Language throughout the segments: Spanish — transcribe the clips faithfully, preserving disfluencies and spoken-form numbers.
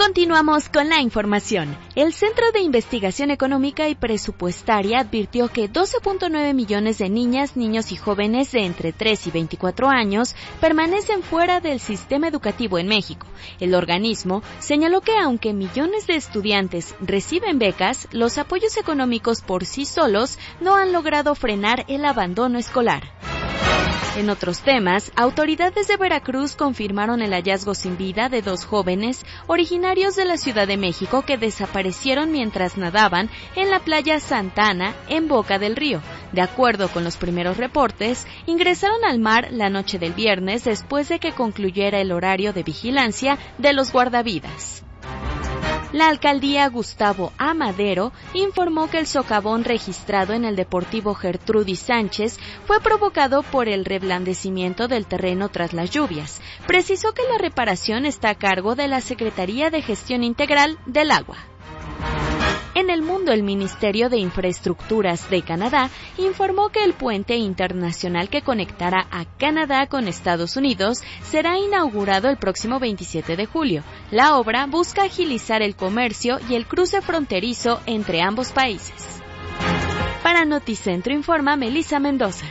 Continuamos con la información. El Centro de Investigación Económica y Presupuestaria advirtió que doce punto nueve millones de niñas, niños y jóvenes de entre tres y veinticuatro años permanecen fuera del sistema educativo en México. El organismo señaló que aunque millones de estudiantes reciben becas, los apoyos económicos por sí solos no han logrado frenar el abandono escolar. En otros temas, autoridades de Veracruz confirmaron el hallazgo sin vida de dos jóvenes originarios de la Ciudad de México que desaparecieron mientras nadaban en la playa Santa Ana, en Boca del Río. De acuerdo con los primeros reportes, ingresaron al mar la noche del viernes después de que concluyera el horario de vigilancia de los guardavidas. La alcaldía Gustavo A. Madero informó que el socavón registrado en el Deportivo Gertrudis Sánchez fue provocado por el reblandecimiento del terreno tras las lluvias. Precisó que la reparación está a cargo de la Secretaría de Gestión Integral del Agua. En el mundo, el Ministerio de Infraestructuras de Canadá informó que el puente internacional que conectará a Canadá con Estados Unidos será inaugurado el próximo veintisiete de julio. La obra busca agilizar el comercio y el cruce fronterizo entre ambos países. Para Noticentro informa Melissa Mendoza.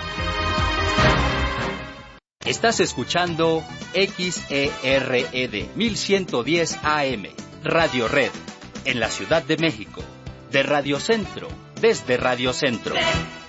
Estás escuchando X E R E D mil ciento diez A M, Radio Red. En la Ciudad de México, de Radio Centro, desde Radio Centro.